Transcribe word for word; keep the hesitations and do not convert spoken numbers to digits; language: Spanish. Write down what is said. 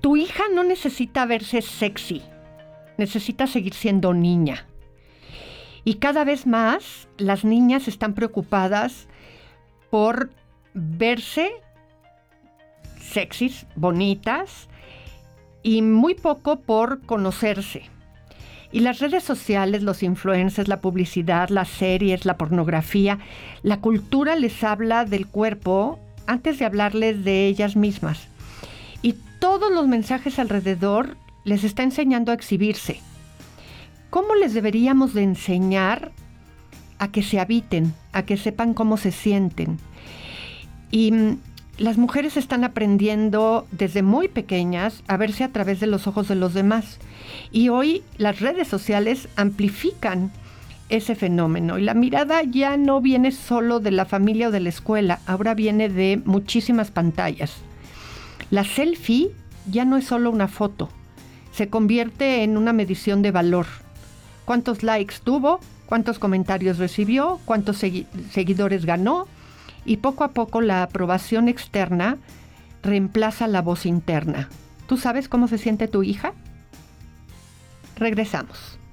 Tu hija no necesita verse sexy, necesita seguir siendo niña. Y cada vez más las niñas están preocupadas por verse sexys, bonitas, y muy poco por conocerse. Y las redes sociales, los influencers, la publicidad, las series, la pornografía, la cultura les habla del cuerpo antes de hablarles de ellas mismas. Y todos los mensajes alrededor les está enseñando a exhibirse. ¿Cómo les deberíamos de enseñar a que se habiten, a que sepan cómo se sienten? Y mm, las mujeres están aprendiendo desde muy pequeñas a verse a través de los ojos de los demás. Y hoy las redes sociales amplifican ese fenómeno. Y la mirada ya no viene solo de la familia o de la escuela, ahora viene de muchísimas pantallas. La selfie ya no es solo una foto, se convierte en una medición de valor. ¿Cuántos likes tuvo? ¿Cuántos comentarios recibió? ¿Cuántos segui- seguidores ganó? Y poco a poco la aprobación externa reemplaza la voz interna. ¿Tú sabes cómo se siente tu hija? Regresamos.